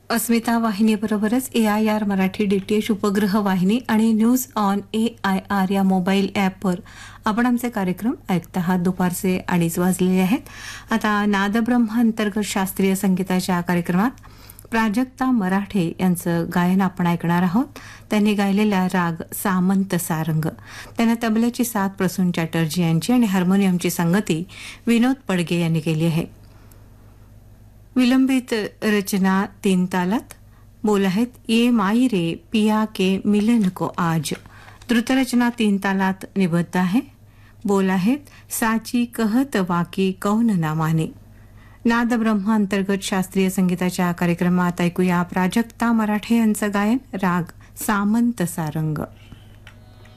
अस्मिता वाहिनीबरोबरच AIR Marathi DTH उपग्रह वाहिनी आणि न्यूज ऑन AIR या मोबाईल ॲपवर आपण आमचे कार्यक्रम ऐकत आहात. दुपारचे 2:30 वाजलेले आहेत. आता नादब्रह्म अंतर्गत शास्त्रीय संगीताच्या कार्यक्रमात प्राजक्ता मराठे यांचं गायन आपण ऐकणार आहोत. त्यांनी गायलेला राग सामंत सारंग. त्यांना तबल्याची साथ प्रसून चॅटर्जी यांची आणि हार्मोनियमची संगती विनोद पडगे यांनी केली आहे. विलंबित रचना 3 तालात. बोल आहेत ये माई रे पिया के मिलन को आज. द्रुतरचना 3 तालात निबद्ध आहे. बोल आहेत साची कहत वाकी कौन ना माने. नादब्रह्म अंतर्गत शास्त्रीय संगीताच्या कार्यक्रमात ऐकूया प्राजक्ता मराठे यांचं गायन राग सामंत सारंग.